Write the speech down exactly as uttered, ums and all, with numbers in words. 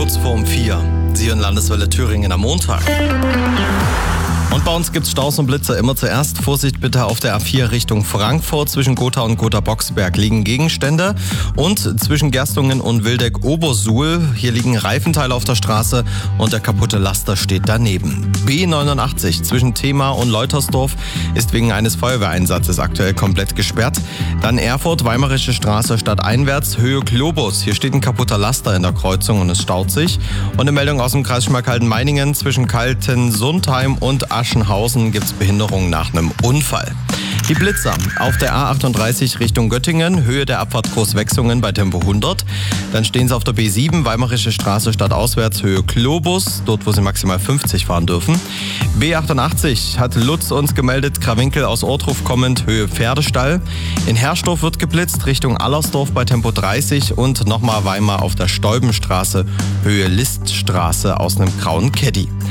kurz vor um vier. Sie hören Landeswelle Thüringen am Montag. Und bei uns gibt's Staus und Blitzer immer zuerst. Vorsicht bitte auf der A vier Richtung Frankfurt. Zwischen Gotha und Gotha-Boxberg liegen Gegenstände. Und zwischen Gerstungen und Wildeck-Obersuhl, hier liegen Reifenteile auf der Straße und der kaputte Laster steht daneben. B neunundachtzig zwischen Thema und Leutersdorf ist wegen eines Feuerwehreinsatzes aktuell komplett gesperrt. Dann Erfurt, Weimarische Straße stadteinwärts, Höhe Globus. Hier steht ein kaputter Laster in der Kreuzung und es staut sich. Und eine Meldung aus dem Kreis Schmalkalden-Meiningen zwischen Kaltensundheim und Aschenhausen gibt es Behinderungen nach einem Unfall. Die Blitzer auf der A achtunddreißig Richtung Göttingen, Höhe der Abfahrt Großwechsungen bei Tempo hundert. Dann stehen sie auf der B sieben, Weimarische Straße stadtauswärts, Höhe Globus, dort wo sie maximal fünfzig fahren dürfen. B achtundachtzig hat Lutz uns gemeldet, Krawinkel aus Ortruf kommend, Höhe Pferdestall. In Herrsdorf wird geblitzt, Richtung Allersdorf bei Tempo dreißig und nochmal Weimar auf der Stolbenstraße, Höhe Liststraße aus einem grauen Caddy.